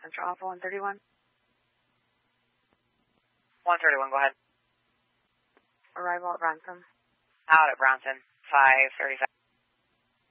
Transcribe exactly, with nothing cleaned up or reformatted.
Central Alpha one thirty-one. one thirty-one, go ahead. Arrival at Bronson. Out at Bronson, five thirty-five.